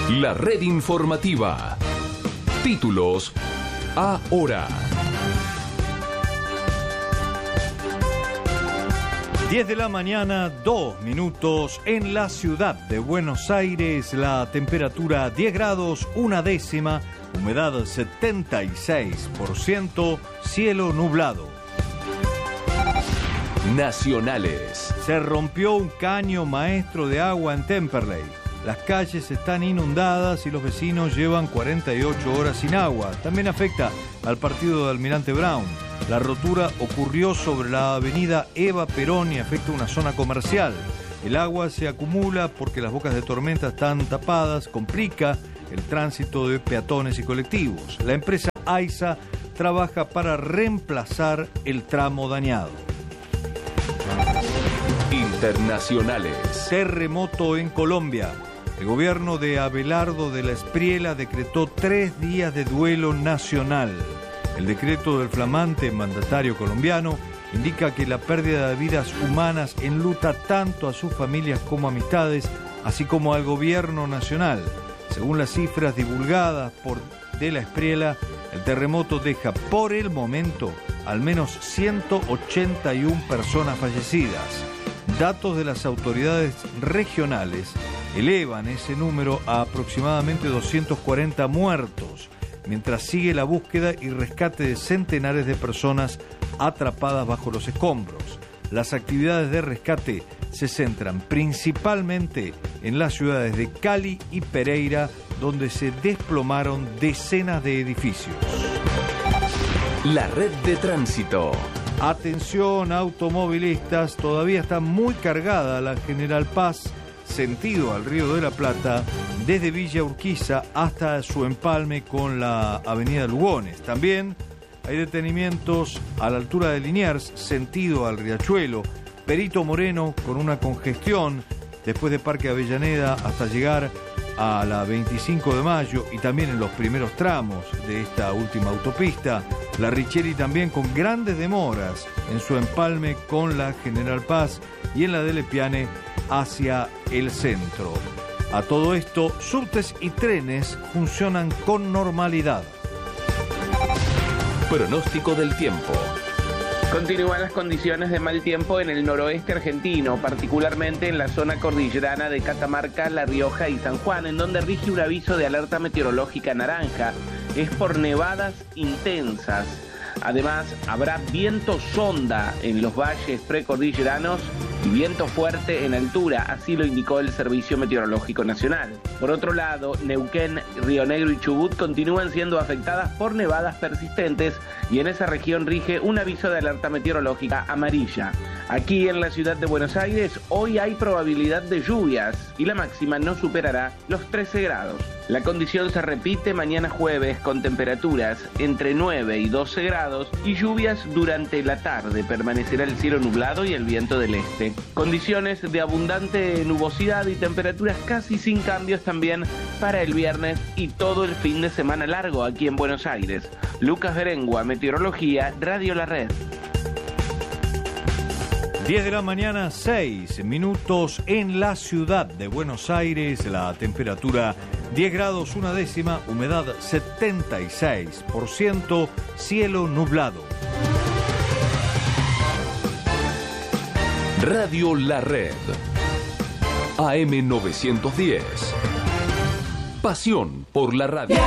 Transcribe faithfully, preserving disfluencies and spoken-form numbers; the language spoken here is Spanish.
La red informativa. Títulos ahora. diez de la mañana, dos minutos en la ciudad de Buenos Aires. La temperatura diez grados, una décima, humedad setenta y seis por ciento, cielo nublado. Nacionales. Se rompió un caño maestro de agua en Temperley. Las calles están inundadas y los vecinos llevan cuarenta y ocho horas sin agua. También afecta al partido de Almirante Brown. La rotura ocurrió sobre la avenida Eva Perón y afecta una zona comercial. El agua se acumula porque las bocas de tormenta están tapadas, complica el tránsito de peatones y colectivos. La empresa AISA trabaja para reemplazar el tramo dañado. Internacionales. Terremoto en Colombia. El gobierno de Abelardo de la Espriella decretó tres días de duelo nacional. El decreto del flamante mandatario colombiano indica que la pérdida de vidas humanas enluta tanto a sus familias como amistades, así como al gobierno nacional. Según las cifras divulgadas por de la Espriella, el terremoto deja por el momento al menos ciento ochenta y una personas fallecidas. Datos de las autoridades regionales elevan ese número a aproximadamente doscientos cuarenta muertos, mientras sigue la búsqueda y rescate de centenares de personas atrapadas bajo los escombros. Las actividades de rescate se centran principalmente en las ciudades de Cali y Pereira, donde se desplomaron decenas de edificios. La red de tránsito. Atención automovilistas, todavía está muy cargada la General Paz, sentido al Río de la Plata, desde Villa Urquiza hasta su empalme con la avenida Lugones. También hay detenimientos a la altura de Liniers, sentido al Riachuelo, Perito Moreno con una congestión después de Parque Avellaneda hasta llegar a la veinticinco de mayo y también en los primeros tramos de esta última autopista. La Richeri también con grandes demoras en su empalme con la General Paz y en la de Lepiane hacia el centro. A todo esto, subtes y trenes funcionan con normalidad. Pronóstico del tiempo. Continúan las condiciones de mal tiempo en el noroeste argentino, particularmente en la zona cordillerana de Catamarca, La Rioja y San Juan, en donde rige un aviso de alerta meteorológica naranja. Es por nevadas intensas. Además, habrá viento sonda en los valles precordilleranos y viento fuerte en altura, así lo indicó el Servicio Meteorológico Nacional. Por otro lado, Neuquén, Río Negro y Chubut continúan siendo afectadas por nevadas persistentes y en esa región rige un aviso de alerta meteorológica amarilla. Aquí en la ciudad de Buenos Aires, hoy hay probabilidad de lluvias y la máxima no superará los trece grados. La condición se repite mañana jueves con temperaturas entre nueve y doce grados y lluvias durante la tarde. Permanecerá el cielo nublado y el viento del este. Condiciones de abundante nubosidad y temperaturas casi sin cambios también para el viernes y todo el fin de semana largo aquí en Buenos Aires. Lucas Berengua, Meteorología, Radio La Red. diez de la mañana, seis minutos en la ciudad de Buenos Aires. La temperatura diez grados, una décima, humedad setenta y seis por ciento, cielo nublado. Radio La Red. A M novecientos diez. Pasión por la radio.